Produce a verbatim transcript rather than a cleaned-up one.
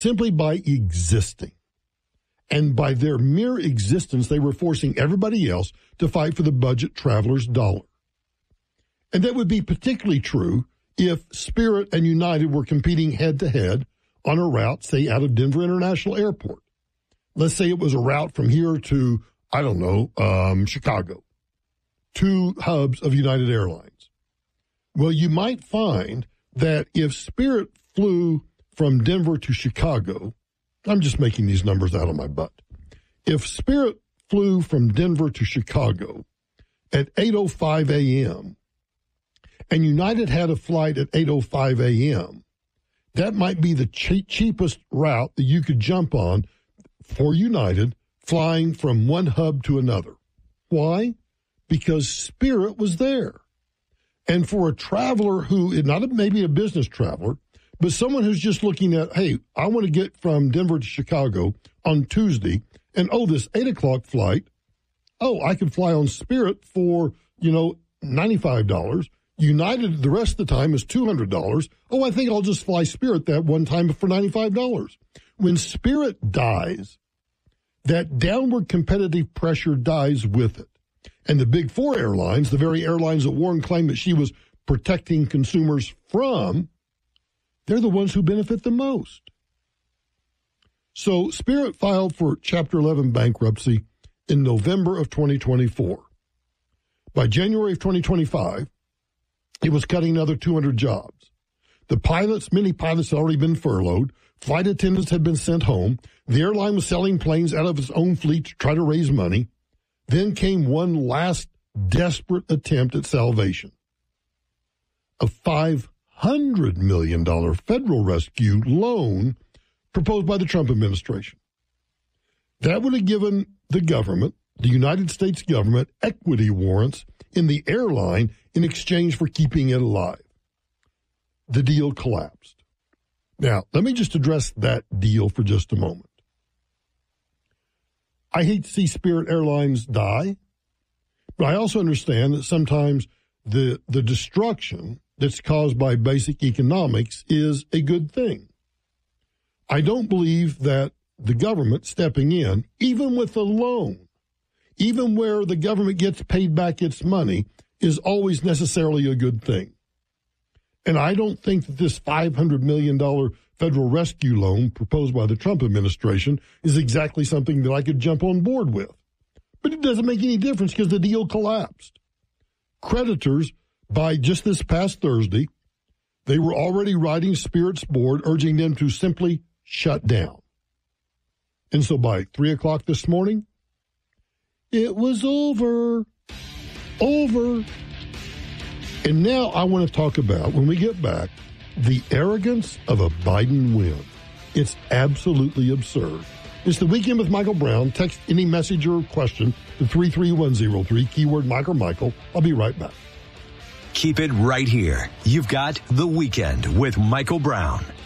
simply by existing. And by their mere existence, they were forcing everybody else to fight for the budget traveler's dollar. And that would be particularly true if Spirit and United were competing head-to-head on a route, say, out of Denver International Airport. Let's say it was a route from here to, I don't know, um, Chicago. Two hubs of United Airlines. Well, you might find that if Spirit flew from Denver to Chicago, I'm just making these numbers out of my butt. If Spirit flew from Denver to Chicago at eight oh five a.m. and United had a flight at eight oh five a.m., that might be the che- cheapest route that you could jump on for United flying from one hub to another. Why? Because Spirit was there. And for a traveler who, not a, maybe a business traveler, but someone who's just looking at, hey, I want to get from Denver to Chicago on Tuesday, and oh, this eight o'clock flight, oh, I could fly on Spirit for, you know, ninety-five dollars. United, the rest of the time, is two hundred dollars. Oh, I think I'll just fly Spirit that one time for ninety-five dollars. When Spirit dies, that downward competitive pressure dies with it. And the big four airlines, the very airlines that Warren claimed that she was protecting consumers from, they're the ones who benefit the most. So Spirit filed for Chapter eleven bankruptcy in November of twenty twenty-four. By January of twenty twenty-five, it was cutting another two hundred jobs. The pilots, many pilots had already been furloughed. Flight attendants had been sent home. The airline was selling planes out of its own fleet to try to raise money. Then came one last desperate attempt at salvation. A five hundred million dollars federal rescue loan proposed by the Trump administration. That would have given the government, the United States government, equity warrants in the airline in exchange for keeping it alive. The deal collapsed. Now, let me just address that deal for just a moment. I hate to see Spirit Airlines die, but I also understand that sometimes the the destruction that's caused by basic economics is a good thing. I don't believe that the government stepping in, even with a loan, even where the government gets paid back its money, is always necessarily a good thing. And I don't think that this five hundred million dollars federal rescue loan proposed by the Trump administration is exactly something that I could jump on board with. But it doesn't make any difference because the deal collapsed. Creditors, by just this past Thursday, they were already writing Spirit's board, urging them to simply shut down. And so by three o'clock this morning, it was over. Over. And now I want to talk about, when we get back, the arrogance of a Biden win. It's absolutely absurd. It's the Weekend with Michael Brown. Text any message or question to three three one zero three, keyword Mike or Michael. I'll be right back. Keep it right here. You've got The Weekend with Michael Brown